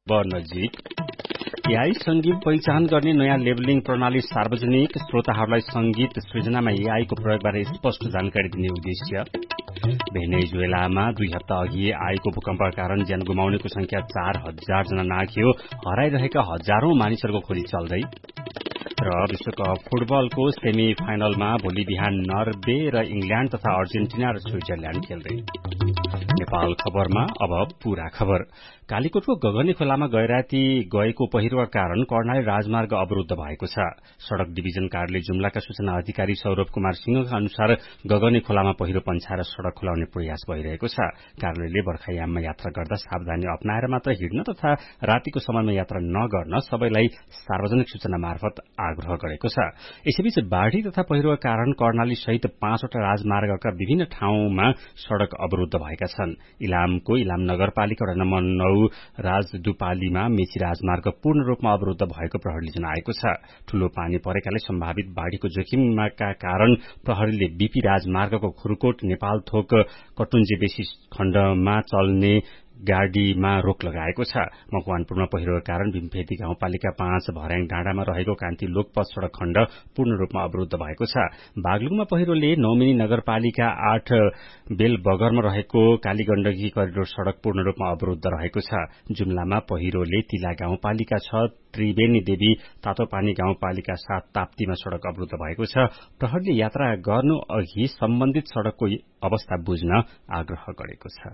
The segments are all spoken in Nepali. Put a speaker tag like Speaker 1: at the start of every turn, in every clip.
Speaker 1: नजिक एआई संगीत पहिचान गर्ने नयाँ लेबलिङ प्रणाली सार्वजनिक श्रोताहरूलाई संगीत सृजनामा एआईको प्रयोगबारे स्पष्ट जानकारी दिने उद्देश्य भेनेजुएलामा 2 हप्ता अघि आएको भूकम्पका कारण ज्यान गुमाउनेको संख्या 4,000 जना नाघ्यो हराइरहेका हजारौं मानिसहरूको खोजी चल्दै र विश्वकप फुटबलको सेमी फाइनलमा भोलि बिहान नर्वे र इंग्ल्याण्ड तथा अर्जेन्टिना र स्विजरल्याण्ड खेल्दै नेपाल खबरमा अब पूरा खबर कालीकोटको गगनी खोलामा गैराती गएको पहिरोका कारण कर्णाली राजमार्ग अवरुद्ध भएको छ सड़क डिभिजन कार्यालय जुम्लाका सूचना अधिकारी सौरभ कुमार सिंहका अनुसार गगनी खोलामा पहिरो पन्छाएर सड़क खुलाउने प्रयास भइरहेको छ कार्यालयले बर्खायाममा यात्रा गर्दा सावधानी अपनाएर मात्र हिँड्न तथा रातिको समयमा यात्रा नगर्न सबैलाई सार्वजनिक सूचना मार्फत आग्रह गरेको छ यसैबीच बाढ़ी तथा पहिरोका कारण कर्णाली सहित 5 वटा राजमार्गका विभिन्न ठाउँमा सड़क अवरुद्ध भएका छन् इलामको इलाम नगरपालिका वडा नम्बर 9 राजदुपालीमा मेची राजमार्ग पूर्ण रूपमा अवरुद्ध भएको प्रहरीले जनाएको छ ठूलो पानी परेकाले सम्भावित बाढ़ीको जोखिमका कारण प्रहरीले बीपी राजमार्गको खुरकोट नेपाल थोक कटुन्जे बेसी खण्डमा चल्ने गाड़ीमा रोक लगाएको छ मकवानपुरमा पहिरोका कारण भीमफेदी गाउँपालिका 5 भर्याङ डाँडामा रहेको कान्ति लोकपथ सड़क खण्ड पूर्ण रूपमा अवरुद्ध भएको छ बागलुङमा पहिरोले नौमिनी नगरपालिका 8 बेलबगरमा रहेको कालीगण्डकी करिडोर सड़क पूर्ण रूपमा अवरुद्ध रहेको छ जुम्लामा पहिरोले तिला गाउँपालिका 6 त्रिवेणी देवी तातोपानी गाउँपालिका 7 ताप्तीमा सड़क अवरुद्ध भएको छ प्रहरीले यात्रा गर्नु अघि सम्बन्धित सड़कको अवस्था बुझ्न आग्रह गरेको छ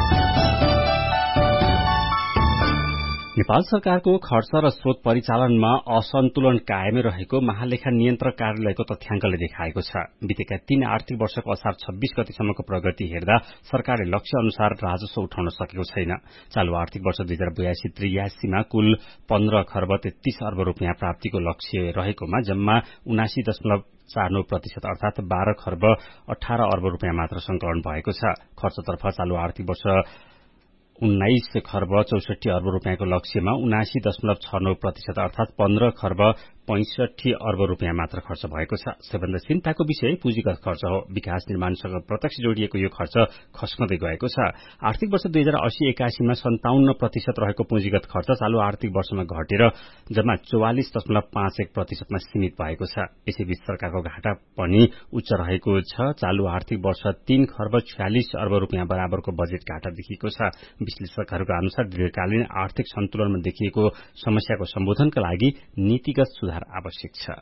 Speaker 1: नेपाल सरकारको खर्च र स्रोत परिचालनमा असन्तुलन कायमै रहेको महालेखा नियन्त्रक कार्यालयको तथ्याङ्कले देखाएको छ बितेका 3 आर्थिक वर्षको असार 26 गतेसम्मको प्रगति हेर्दा सरकारले लक्ष्य अनुसार राजस्व उठाउन सकेको छैन चालू आर्थिक वर्ष 2082-83 मा कुल 15 खर्ब 33 अर्ब रुपियाँ प्राप्तिको लक्ष्य रहेकोमा जम्मा 79.49% अर्थात 12 खर्ब 18 अर्ब रुपियाँ मात्र संकलन भएको छ खर्चतर्फ चालू आर्थिक वर्ष 19 खर्ब 64 अर्ब रुपियाँको लक्ष्यमा 79.69% अर्थात 15 खर्ब 65 अर्ब रुपियाँ मात्र खर्च भएको छ सबैभन्दा चिन्ताको विषय पुँजीगत खर्च हो विकास निर्माणसँग प्रत्यक्ष जोडिएको यो खर्च खस्कँदै गएको छ आर्थिक वर्ष 2080-81 मा 57% रहेको पुँजीगत खर्च चालू आर्थिक वर्षमा घटेर जम्मा 44.51% मा सीमित भएको छ यसैबीच सरकारको घाटा पनि उच्च रहेको छ चालू आर्थिक वर्ष 3 खर्ब 46 अर्ब रुपियाँ बराबरको बजेट घाटा देखिएको छ विश्लेषकहरूका अनुसार दीर्घकालीन आर्थिक सन्तुलनमा देखिएको समस्याको सम्बोधनका लागि नीतिगत सुधार आवश्यक छ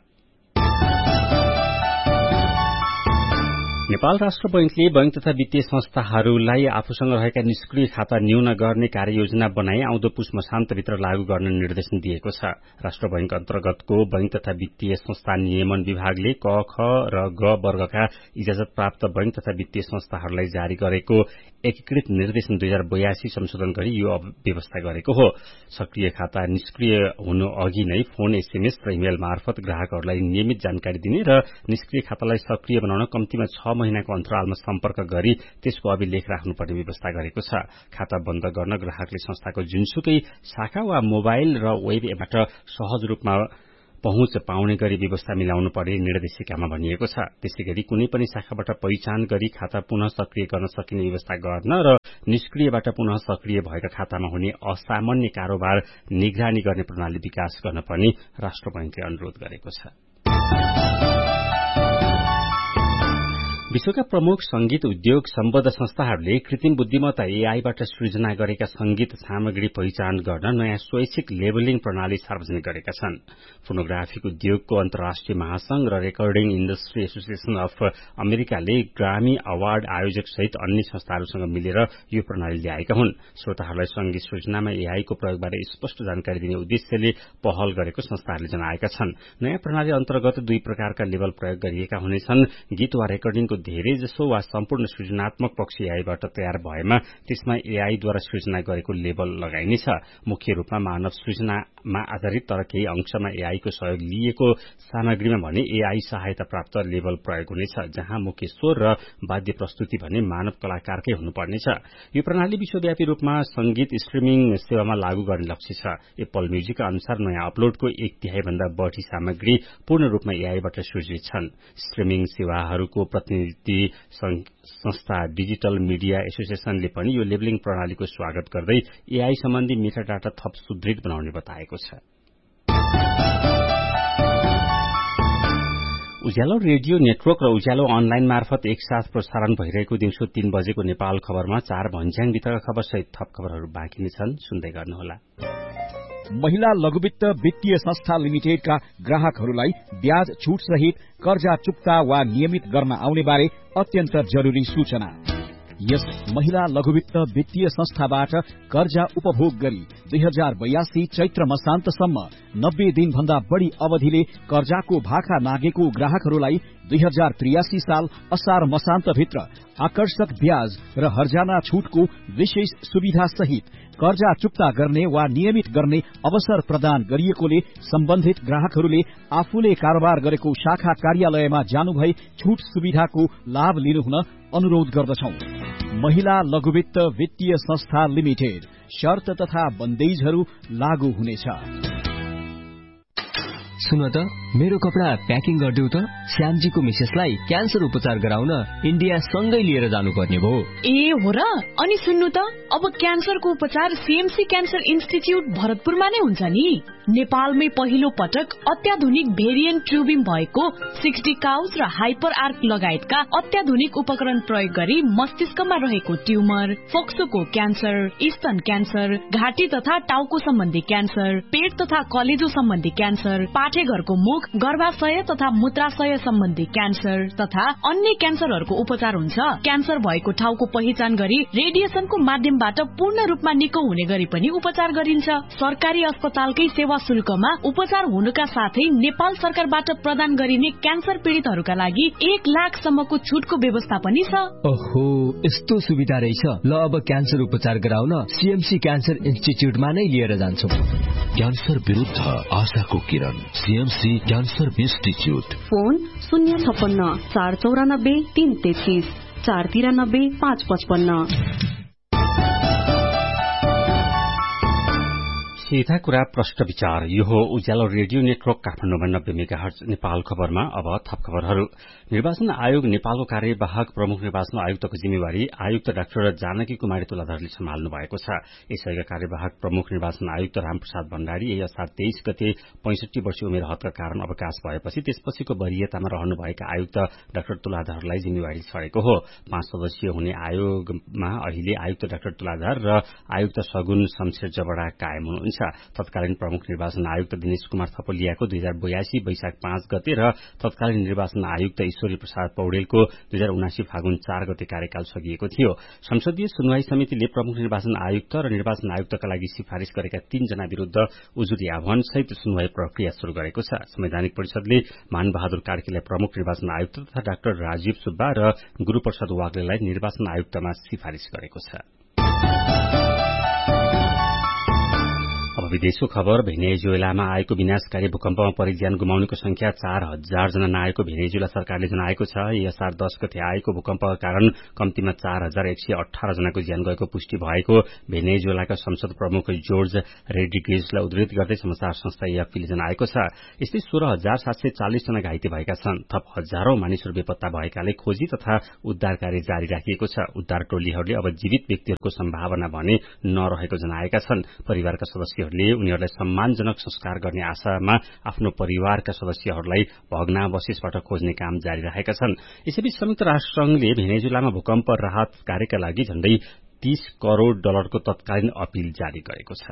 Speaker 1: नेपाल राष्ट्र बैंकले बैंक तथा वित्तीय संस्थाहरूलाई आफूसँग रहेका निष्क्रिय खाता न्यून गर्ने कार्ययोजना बनाई आउँदो पुष मसान्तभित्र लागू गर्न निर्देशन दिएको छ राष्ट्र बैंक अन्तर्गतको बैंक तथा वित्तीय संस्था नियमन विभागले क ख र ग वर्गका इजाजत प्राप्त बैंक तथा वित्तीय संस्थाहरूलाई जारी गरेको एकीकृत निर्देशन 2082 संशोधन गरी यो व्यवस्था गरेको हो सक्रिय खाता निष्क्रिय हुनु अघि नै फोन एसएमएस र इमेल मार्फत ग्राहकहरूलाई नियमित जानकारी दिने र निष्क्रिय खातालाई सक्रिय बनाउन कम्तीमा 6 महिनाको अन्तरालमा सम्पर्क गरी त्यसको अभिलेख राख्नुपर्ने व्यवस्था गरेको छ खाता बन्द गर्न ग्राहकले संस्थाको जुनसुकै शाखा वा मोबाइल र वेब एपबाट सहज रूपमा पहुँच पाउने गरी व्यवस्था मिलाउनु पर्ने निर्देशिकामा भनिएको छ त्यसैगरी कुनै पनि शाखाबाट पहिचान गरी खाता पुनः सक्रिय गर्न सकिने व्यवस्था गर्न र निष्क्रियबाट पुनः सक्रिय भएका खातामा हुने असामान्य कारोबार निगरानी गर्ने प्रणाली विकास गर्न पनि राष्ट्र बैंकले अनुरोध गरेको छ विश्वका प्रमुख संगीत उद्योग सम्बद्ध संस्थाहरूले कृत्रिम बुद्धिमत्ता एआईबाट सृजना गरेका संगीत सामग्री पहिचान गर्न नयाँ स्वैच्छिक लेबलिङ प्रणाली सार्वजनिक गरेका छन् फोनोग्राफिक उद्योगको अन्तर्राष्ट्रिय महासंघ र रेकर्डिङ इण्डस्ट्री एसोसिएशन अफ अमेरिकाले ग्रामी अवार्ड आयोजक सहित अन्य संस्थाहरूसँग मिलेर यो प्रणाली ल्याएका हुन् श्रोताहरूलाई संगीत सृजनामा एआईको प्रयोगबारे स्पष्ट जानकारी दिने उद्देश्यले पहल गरेको संस्थाहरूले जनाएका छन् नयाँ प्रणाली अन्तर्गत 2 प्रकारका लेबल प्रयोग गरिएका हुनेछन् गीत वा रेकर्डिङको धेरै जसो वा सम्पूर्ण सृजनात्मक पक्ष एआईबाट तयार भएमा त्यसमा एआईद्वारा सृजना गरेको लेबल लगाइनेछ मुख्य रूपमा मानव सृजनामा आधारित तर केही अंशमा एआईको सहयोग लिएको सामग्रीमा भने एआई सहायता प्राप्त लेबल प्रयोग हुनेछ जहाँ मुख्य स्वर र वाद्य प्रस्तुति भने मानव कलाकारकै हुनुपर्नेछ यो प्रणाली विश्वव्यापी रूपमा संगीत स्ट्रिमिङ सेवामा लागू गर्ने लक्ष्य छ एप्पल म्युजिकका अनुसार नयाँ अपलोडको 1/3 भन्दा बढी सामग्री पूर्ण रूपमा एआईबाट सृजित छन् स्ट्रिमिङ सेवाहरूको प्रतिनिधि समिति संस्था डिजिटल मिडिया एसोसिएशनले पनि यो लेबलिङ प्रणालीको स्वागत गर्दै एआई सम्बन्धी मेटाडाटा थप सुदृढ बनाउने बताएको छ। उज्यालो रेडियो नेटवर्क र उज्यालो अनलाइन मार्फत एकसाथ प्रसारण भइरहेको दिउँसो 3 बजेको नेपाल खबरमा 4 भन्ज्याङभित्रका खबर सहित थप खबरहरू बाँकी नै छन्, सुन्दै गर्नुहोला।
Speaker 2: महिला लघुवित्त वित्तीय संस्था लिमिटेडका ग्राहकहरूलाई ब्याज छूट सहित कर्जा चुक्ता वा नियमित गर्न आउने बारे अत्यन्त जरुरी सूचना। यस महिला लघुवित्त वित्तीय संस्थाबाट कर्जा उपभोग गरी 2082 चैत्र मसान्तसम्म 90 दिन भन्दा बढ़ी अवधिले कर्जाको भाका नागेको ग्राहकहरूलाई 2083 साल असार मसान्तभित्र आकर्षक ब्याज र हर्जाना छूटको विशेष सुविधा सहित कर्जा चुक्ता गर्ने वा नियमित गर्ने अवसर प्रदान गरिएकोले सम्बन्धित ग्राहकहरूले आफूले कारोबार गरेको शाखा कार्यालयमा जानुभई छूट सुविधाको लाभ लिनुहुन अनुरोध गर्दछौं। महिला लघुवित्त वित्तीय संस्था लिमिटेड, शर्त तथा बन्देजहरू लागू हुनेछ।
Speaker 3: सुन त, मेरो कपडा प्याकिङ गरिदेऊ त। श्यामजीको मिसेसलाई क्यान्सर उपचार गराउन इन्डिया सँगै लिएर जानुपर्ने भयो।
Speaker 4: ए हो र? अनि सुन्नु त, अब क्यान्सरको उपचार सीएमसी क्यान्सर इन्स्टिच्युट भरतपुरमा नै हुन्छ नि। नेपालमै पहिलो पटक अत्याधुनिक भेरिएन्ट ट्युबिङ भएको 60 काउज र हाइपर आर्क लगायतका अत्याधुनिक उपकरण प्रयोग गरी मस्तिष्कमा रहेको ट्युमर, फोक्सोको क्यान्सर, स्तन क्यान्सर, घाँटी तथा टाउको सम्बन्धी क्यान्सर, पेट तथा कलेजो सम्बन्धी क्यान्सर, पाठेघरको मुख, गर्भाशय तथा मूत्राशय सम्बन्धी क्यान्सर तथा अन्य क्यान्सरहरूको उपचार हुन्छ। क्यान्सर भएको ठाउँको पहिचान गरी रेडिएसनको माध्यमबाट पूर्ण रूपमा निको हुने गरी पनि उपचार गरिन्छ। सरकारी अस्पतालकै सेवा शुल्कमा उपचार हुनुका साथै नेपाल सरकारबाट प्रदान गरिने क्यान्सर पीड़ितहरूका लागि 1 लाखसम्मको छुटको व्यवस्था पनि छ।
Speaker 3: ओहो, यस्तो सुविधा रहेछ। ल, अब क्यान्सर उपचार गराउन सीएमसी क्यान्सर इन्स्टिच्युटमा नै लिएर जान्छु।
Speaker 5: क्यान्सर विरुद्ध आशाको किरण, सीएमसी क्यान्सर इन्स्टिच्युट।
Speaker 6: फोन 056 494 333 493 555।
Speaker 1: सीधा कुरा प्रश्न विचार। यो हो उज्यालो रेडियो नेटवर्क काठमाडौँमा 90 मेगाहर्ज। नेपाल खबरमा अब थप खबरहरू। निर्वाचन आयोग नेपालको कार्यवाहक प्रमुख निर्वाचन आयुक्तको जिम्मेवारी आयुक्त डाक्टर जानकी कुमारी तुलाधरले सम्हाल्नु भएको छ। यसैका कार्यवाहक प्रमुख निर्वाचन आयुक्त रामप्रसाद भण्डारी यही असार 23 गते 65 वर्षीय उमेर हदका कारण अवकाश भएपछि त्यसपछिको वरियतामा रहनुभएका आयुक्त डाक्टर तुलाधरलाई जिम्मेवारी छरेको हो। 5 सदस्यीय हुने आयोगमा अहिले आयुक्त डाक्टर तुलाधर र आयुक्त सगुन शमशेर जबडा कायम हुनुहुन्छ। तत्कालीन प्रमुख निर्वाचन आयुक्त दिनेश कुमार थपलियाको 2082 वैशाख 5 गते र तत्कालीन निर्वाचन आयुक्त ईश्वरी प्रसाद पौडेलको 2079 फागुन 4 गते कार्यकाल सकिएको थियो। संसदीय सुनवाई समितिले प्रमुख निर्वाचन आयुक्त र निर्वाचन आयुक्तका लागि सिफारिश गरेका 3 जना विरूद्ध उजुरी आह्वान सहित सुनवाई प्रक्रिया शुरू गरेको छ। संवैधानिक परिषदले मानबहादुर कार्कीलाई प्रमुख निर्वाचन आयुक्त तथा डाक्टर राजीव सुब्बा र गुरूप्रसाद वाग्लेलाई निर्वाचन आयुक्तमा सिफारिश गरेको छ। विदेशको खबर। भेनेजुएलामा आएको विनाशकारी भूकम्पमा परिज्यान गुमाउनेको संख्या 4000 जना नआएको भेनेजुएला सरकारले जनाएको छ। असार 10 गते आएको भूकम्पका कारण कम्तीमा 4118 जनाको ज्यान गएको पुष्टि भएको भेनेजुएलाका संसद प्रमुख जोर्ज रेड्रिगेजलाई उद्धृत गर्दै समाचार संस्था एएफपीले जनाएको छ। यस्तै 16740 जना घाइते भएका छन्। थप हजारौं मानिसहरू बेपत्ता भएकाले खोजी तथा उद्धार कार्य जारी राखिएको छ। उद्धार टोलीहरूले अब जीवित व्यक्तिहरूको सम्भावना भने नरहेको जनाएका छन्। परिवारका सदस्यहरूले उनीहरूलाई सम्मानजनक संस्कार गर्ने आशामा आफ्नो परिवारका सदस्यहरूलाई भग्नावशेषबाट खोज्ने काम जारी राखेका छन्। यसैबीच संयुक्त राष्ट्र संघले भेनेजुएलामा भूकम्प राहत कार्यका लागि झण्डै $30 करोड़ को तत्कालीन अपील जारी गरेको छ।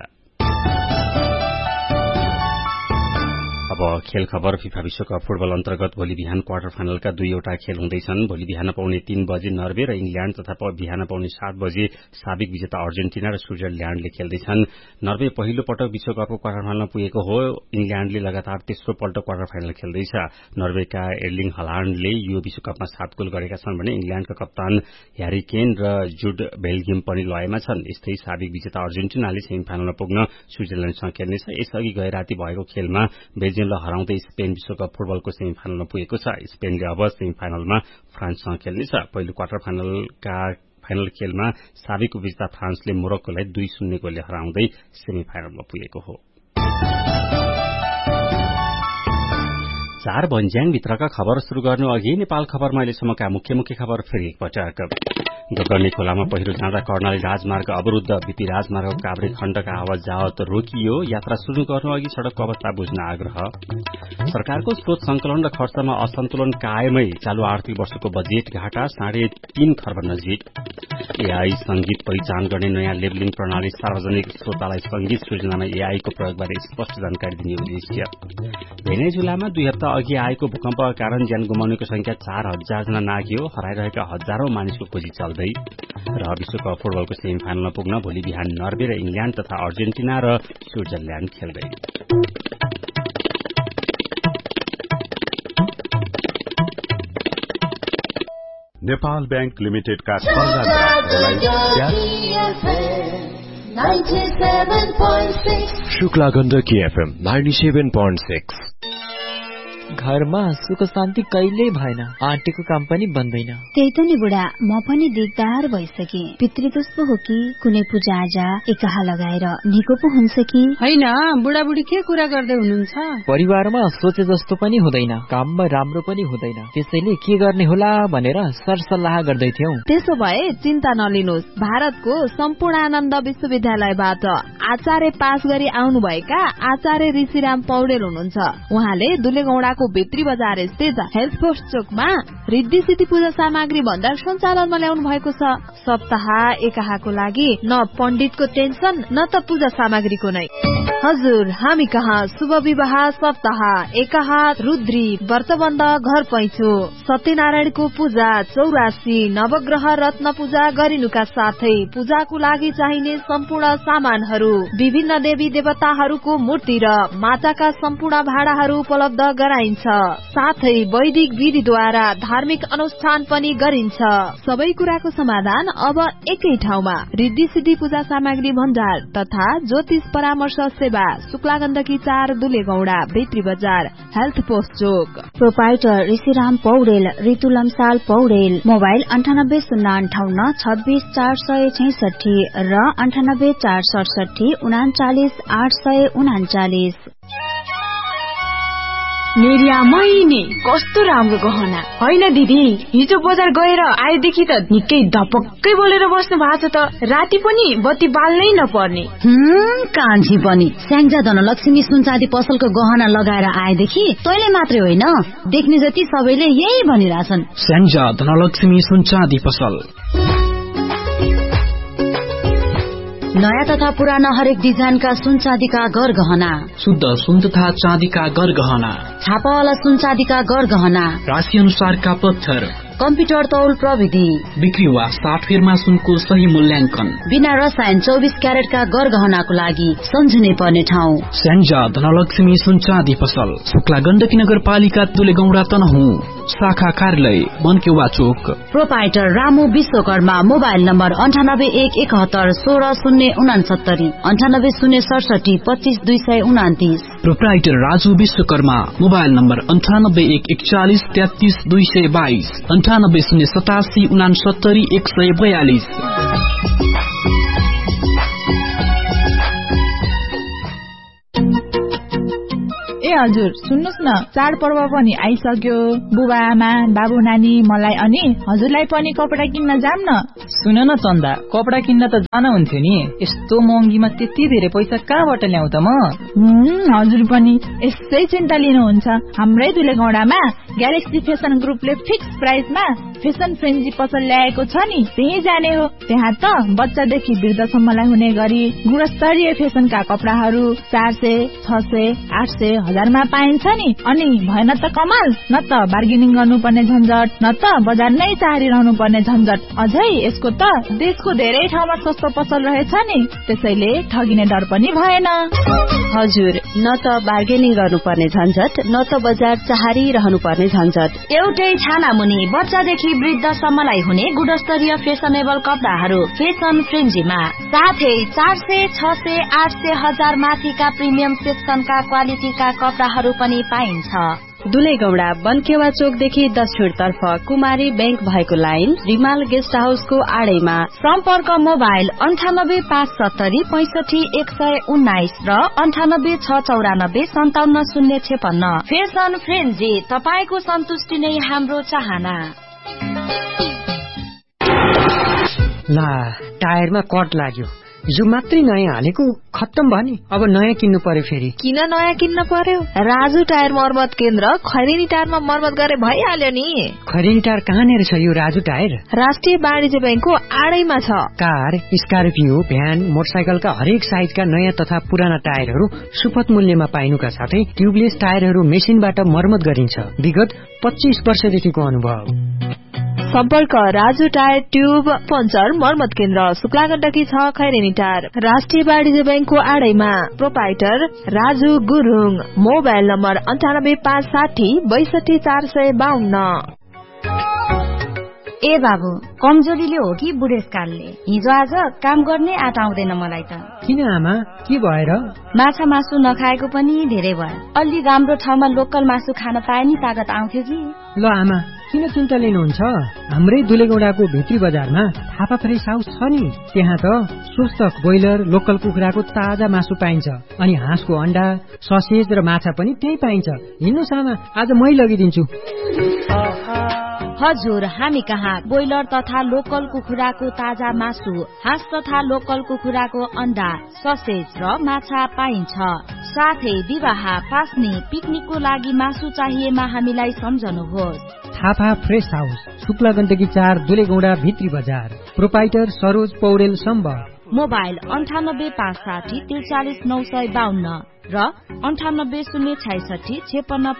Speaker 1: अब खेल खबर। फिफा विश्वकप फुटबल अन्तर्गत भोलि बिहान क्वार्टर फाइनलका 2 खेल हुँदैछन्। भोलि बिहान पाउने 3 बजे नर्वे र इंग्ल्याण्ड तथा बिहान पाउने 7 बजे साबिक विजेता अर्जेन्टिना र स्विजरल्याण्डले खेल्दैछन्। नर्वे पहिलो पटक विश्वकपको क्वार्टर फाइनलमा पुगेको हो। इंग्ल्याण्डले लगातार तेस्रो पल्ट क्वार्टर फाइनल खेल्दैछ। नर्वेका एर्लिङ हालाण्डले यो विश्वकपमा 7 गोल गरेका छन् भने इंग्ल्याण्डका कप्तान ह्यारी केन र जुड बेल्जियम पनि लयमा छन्। यस्तै साबिक विजेता अर्जेन्टिनाले सेमी फाइनलमा पुग्न स्विजरल्याण्डसँग खेल्नेछ। यसअघि गए राति भएको खेलमा बेल्जियमलाई हराउँदै स्पेन विश्वकप फुटबलको सेमी फाइनलमा पुगेको छ। स्पेनले अब सेमी फाइनलमा फ्रान्ससँग खेल्नेछ। पहिलो क्वार्टर फाइनल खेलमा साबिक विजेता फ्रान्सले मोरक्कोलाई 2-0 गोलले हराउँदै सेमी फाइनलमा पुगेको हो। नमस्कार। बन्ज्याङ भित्रका खबर शुरू गर्नु अघि नेपाल खबरमा अहिलेसम्मका मुख्य खबर फेरि एकपटक। गगर्नी खोलामा पहिरो जाँदा कर्णाली राजमार्ग अवरूद्ध, बीपी राजमार्गको काभ्रे खण्डका आवाज जावत रोकियो। यात्रा शुरू गर्नु अघि सड़कको अवस्था बुझ्न आग्रह। सरकारको स्रोत संकलन र खर्चमा असन्तुलन कायमै, चालू आर्थिक वर्षको बजेट घाटा 3.5 खर्ब नजिक। एआई संगीत पहिचान गर्ने नयाँ लेबलिङ प्रणाली, सार्वजनिक श्रोतालाई संगीत सृजनामा एआई को प्रयोगबारे स्पष्ट जानकारी दिने उद्देश्य। भेनेजुलामा 2 हप्ता अघि आएको भूकम्पका कारण ज्यान गुमाउनेको संख्या 4,000 जना नाग्यो। हराइरहेका हजारौं मानिसको खोजी चल्दै। र विश्वकप फुटबलको सेमी फाइनलमा पुग्न भोलि बिहान नर्वे र इंग्ल्याण्ड तथा अर्जेन्टिना र स्विजरल्याण्ड खेल्दै।
Speaker 7: नेपाल बैंक लिमिटेडका
Speaker 5: शुक्ला गण्डकी एफएम 97.6।
Speaker 8: घरमा सुख शान्ति कहिले भएन, आन्टीको काम पनि बन्दैन।
Speaker 9: त्यही त नि बुढा, म पनि दिगदार भइसके। पितृदोष पो हो कि कुनै पूजा आजा एकाहा लगाएर निको पो हुन्छ कि
Speaker 10: होइन? बुढाबुढी के कुरा गर्दै हुनुहुन्छ?
Speaker 8: परिवारमा सोचे जस्तो पनि हुँदैन, काममा राम्रो पनि हुँदैन, त्यसैले के गर्ने होला भनेर सरसल्लाह गर्दै थियौं।
Speaker 11: त्यसो भए चिन्ता नलिनुहोस्, भारतको सम्पूर्णानन्द विश्वविद्यालयबाट आचार्य पास गरी आउनुभएका आचार्य ऋषिराम पौडेल हुनुहुन्छ। उहाँले दुलेगौडाको भित्री बजार स्थित हेल्थ पोस्ट चोकमा रिद्धि सिद्धि पूजा सामग्री भण्डार सञ्चालनमा ल्याउनु भएको छ। सप्ताह एकाहाको लागि न पण्डितको टेन्सन न त पूजा सामग्रीको नै। हजुर, हामी कहाँ शुभ विवाह सप्ताह एकाहा, रुद्री व्रतबन्ध, घर पैँचो, सत्यनारायणको पूजा, 84 नवग्रह रत्न पूजा गरिनुका साथै पूजाको लागि चाहिने सम्पूर्ण सामानहरू, विभिन्न देवी देवताहरूको मूर्ति र माटाका सम्पूर्ण भाँडाहरू उपलब्ध गराइन्छ। साथै वैदिक विधिद्वारा धार्मिक अनुष्ठान पनि गरिन्छ। सबै कुराको समाधान अब एकै ठाउँमा, रिद्धि सिद्धि पूजा सामग्री भण्डार तथा ज्योतिष परामर्श सेवा, शुक्ला गण्डकी 4 दुलेगौडा भित्री बजार हेल्थ पोस्ट चोक।
Speaker 9: प्रोपाइटर ऋषिराम पौडेल, ऋतु लम्साल पौडेल। मोबाइल 9805 26 466 र 98 467 39 839।
Speaker 4: मेरिया महिने कस्तो राम्रो गहना होइन दिदी? हिजो बजार गएर आएदेखि त निकै धपक्कै बोलेर बस्नु भएको छ त। राति पनि बत्ती बाल्नै नपर्ने।
Speaker 12: कान्छी पनि स्याङ्जा धनलक्ष्मी सुनचाँदी पसलको गहना लगाएर आएदेखि तैले मात्रै होइन, देख्ने जति सबैले यही भनिरहेछन्।
Speaker 13: स्याङ्जा धनलक्ष्मी सुनचाँदी पसल।
Speaker 12: नयाँ तथा पुराना हरेक डिजाइनका सुन चाँदीका गर गहना,
Speaker 13: शुद्ध सुन तथा चाँदीका गर गहना,
Speaker 12: छापावाला सुन चाँदीका गर गहना,
Speaker 13: राशि अनुसारका पत्थर,
Speaker 12: कम्प्युटर तौल प्रविधि,
Speaker 13: बिक्री वा साटफेरमा सुनको सही मूल्याङ्कन,
Speaker 12: बिना रसायन 24 क्यारेटका गर गहनाको लागि सम्झिनै पर्ने ठाउँ
Speaker 13: स्याङ्जा धनलक्ष्मी सुन चाँदी पसल, शुक्ला गण्डकी नगरपालिका तुलेगौडा तनहुँ, शाखा कार्यालय मनकेवा चोक।
Speaker 12: Proprietor Ramu Vishwakarma. Mobile number 98 171 16 69 067 25 229।
Speaker 13: Proprietor Raju Vishwakarma. Mobile number 98 141 33 222 98 087 69 142।
Speaker 11: ए हजुर, सुन्नुस् न, चाडपर्व पनि आइसक्यो। बुबा आमा बाबु नानी मलाई अनि हजुरलाई पनि कपडा किन्न जाम न।
Speaker 8: सुन न चन्दा, कपडा किन्न त जान हुन्थ्यो नि, यस्तो महँगीमा त्यति धेरै पैसा कहाँबाट ल्याउ त म?
Speaker 11: हजुर पनि यसै चिन्ता लिनुहुन्छ। हाम्रै दुलेगौडामा ग्यालेक्सी फेसन ग्रुपले फिक्स प्राइसमा फेसन फ्रेन्जी पसल ल्याएको छ नि, त्यही जाने हो। त्यहाँ त बच्चादेखि वृद्धसम्मलाई हुने गरी गुणस्तरीय फेसनका कपडाहरू 400, 600, 800, 1000मा पाइन्छ नि। अनि भएन त कमाल, न त बार्गेनिङ गर्नुपर्ने झन्झट, न त बजार नै चाहरिरहनु पर्ने झन्झट। अझै यसको त देशको धेरै ठाउँमा सस्तो पसल रहेछ नि, त्यसैले ठगिने डर पनि भएन।
Speaker 6: हजुर, न त बार्गेनिङ गर्नुपर्ने झन्झट, न त बजार चाहरिरहनु पर्ने झन्झट।
Speaker 12: एउटै छाना मुनि बच्चादेखि वृद्धसम्मलाई हुने गुणस्तरीय फेसनेबल कपडाहरू फेसन फ्रेन्जीमा। साथै 400, 600, 800, 1000 माथिका प्रिमियम सेक्सनका क्वालिटीका कपडाहरू पनि पाइन्छ।
Speaker 6: दुलेगौडा बनकेवा चोकदेखि दक्षिणतर्फ कुमारी बैंक भएको लाइन रिमाल गेस्ट हाउसको आडैमा। सम्पर्क मोबाइल 9857756119 र 9864957056। फेसन फ्रेन्जी, तपाईको सन्तुष्टि नै हाम्रो चाहना।
Speaker 14: ला टायरमा कट लाग्यो, हिजो मात्रै नयाँ हालेको खत्तम भयो नि, अब नयाँ किन्नु पर्यो फेरि।
Speaker 11: किन नयाँ किन्न पर्यो? राजु टायर मर्मत केन्द्र खैरेनी टायरमा मर्मत गरे भइहाल्यो नि।
Speaker 14: खैरेनी टायर कहाँनिर छ यो राजु टायर?
Speaker 11: राष्ट्रिय वाणिज्य बैंकको आडैमा छ।
Speaker 14: कार, स्कर्पियो, भ्यान, मोटरसाइकलका हरेक साइजका नयाँ तथा पुराना टायरहरू सुपथ मूल्यमा पाइनुका साथै ट्युबलेस टायरहरू मेसिनबाट मर्मत गरिन्छ। विगत 25 वर्षदेखिको अनुभव।
Speaker 11: सम्पर्क राजु टायर ट्युब पञ्चर मर्मत केन्द्र, शुक्लागण्डकी 6 खैरेनी टायर, राष्ट्रिय वाणिज्य बैंकको आडैमा। Proprietor Raju Gurung. Mobile number 9856062452।
Speaker 12: ए बाबु, कमजोरीले हो कि बुढेसकालले? हिजो आज काम गर्ने आँट आउँदैन मलाई त।
Speaker 14: किन आमा, के भएर?
Speaker 12: माछा मासु नखाएको पनि धेरै भयो। अलि राम्रो ठाउँमा लोकल मासु खान पाए नि तागत आउँथ्यो कि।
Speaker 14: ल आमा, किन चिन्ता लिनुहुन्छ? हाम्रै दुलेगौडाको भित्री बजारमा थापा फ्रेस हाउस छ नि, त्यहाँ त स्वस्थ ब्रोइलर लोकल कुखुराको ताजा मासु पाइन्छ, अनि हाँसको अण्डा, ससेज र माछा पनि त्यही पाइन्छ। हिँड्नुस् आमा, आज मै लगिदिन्छु।
Speaker 6: हजुर, हामी कहाँ ब्रोइलर तथा लोकल कुखुराको ताजा मासु, हाँस तथा लोकल कुखुराको अण्डा, ससेज र माछा पाइन्छ। साथै विवाह, पास्ने, पिकनिकको लागि मासु चाहिएमा हामीलाई सम्झनुहोस्।
Speaker 14: थापा फ्रेस हाउस, शुक्ला गण्डकी 4 दुलेगौडा भित्री बजार। प्रोपाइटर सरोज पौडेल सम्भव।
Speaker 6: मोबाइल 9856434952 र 98066556